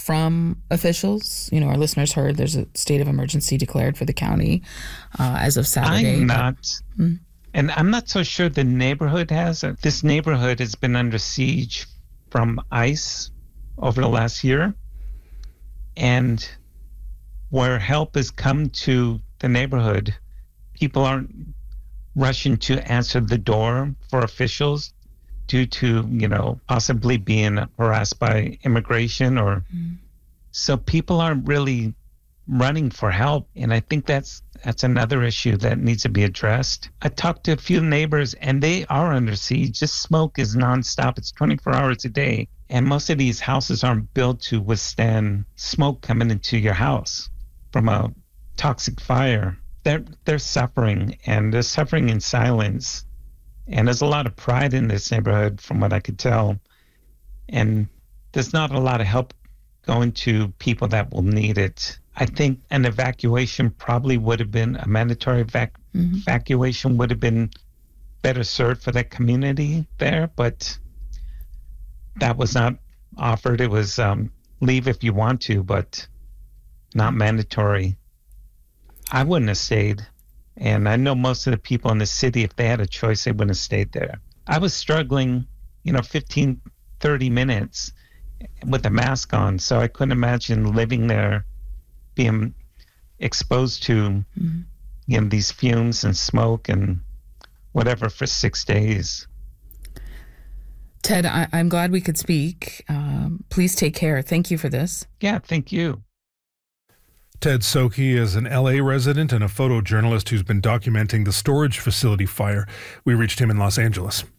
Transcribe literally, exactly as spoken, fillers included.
from officials? You know, our listeners heard there's a state of emergency declared for the county uh, as of Saturday. I'm not. Hmm. And I'm not so sure the neighborhood has. This neighborhood has been under siege from ICE over the last year. And where help has come to the neighborhood, people aren't rushing to answer the door for officials due to, you know, possibly being harassed by immigration or mm. so people aren't really running for help. And I think that's that's another issue that needs to be addressed. I talked to a few neighbors and they are under siege. Just smoke is nonstop. It's twenty-four hours a day. And most of these houses aren't built to withstand smoke coming into your house from a toxic fire. They're, they're suffering, and they're suffering in silence. And there's a lot of pride in this neighborhood, from what I could tell. And there's not a lot of help going to people that will need it. I think an evacuation probably would have been, a mandatory evac- mm-hmm. evacuation would have been better served for that community there, but that was not offered. It was um, leave if you want to, but not mandatory. I wouldn't have stayed. And I know most of the people in the city, if they had a choice, they wouldn't have stayed there. I was struggling, you know, fifteen, thirty minutes with a mask on. So I couldn't imagine living there, being exposed to, mm-hmm. you know, these fumes and smoke and whatever for six days. Ted, I- I'm glad we could speak. Um, please take care. Thank you for this. Yeah, thank you. Ted Sokey is an L A resident and a photojournalist who's been documenting the storage facility fire. We reached him in Los Angeles.